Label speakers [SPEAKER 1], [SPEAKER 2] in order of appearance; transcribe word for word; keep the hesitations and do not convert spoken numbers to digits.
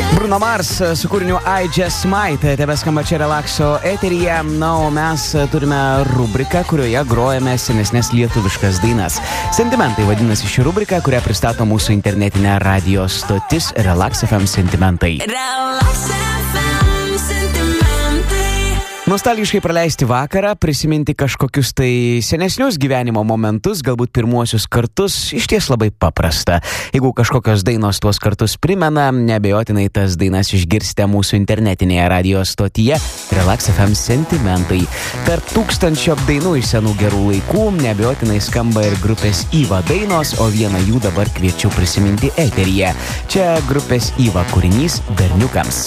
[SPEAKER 1] Bruno Mars su kūriniu I Just Might tebeskamba čia Relakso eteryje. Na, o mes turime rubriką, kurioje grojame senesnės lietuviškas dainas. Sentimentai vadinasi ši rubrika, kurią pristato mūsų internetinė radio stotis Relax F M Sentimentai. Relax F M Sentimentai. Nostalgiškai praleisti vakarą, prisiminti kažkokius tai senesnius gyvenimo momentus, galbūt pirmuosius kartus, iš ties labai paprasta. Jeigu kažkokios dainos tuos kartus primena, neabejotinai tas dainas išgirsite mūsų internetinėje radio stotyje Relax F M Sentimentai. Tarp tūkstančio dainų iš senų gerų laikų neabejotinai skamba ir grupės Yva dainos, o vieną jų dabar kviečiu prisiminti eteryje. Čia grupės Yva kūrinys Berniukams.